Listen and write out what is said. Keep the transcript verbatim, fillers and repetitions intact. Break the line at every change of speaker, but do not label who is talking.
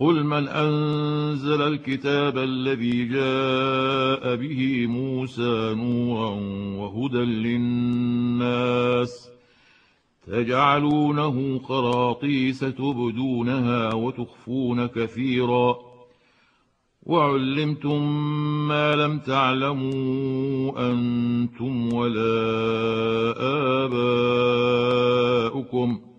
قل من أنزل الكتاب الذي جاء به موسى نورا وهدى للناس تجعلونه خراطيس تبدونها وتخفون كثيرا وعلمتم ما لم تعلموا أنتم ولا آباؤكم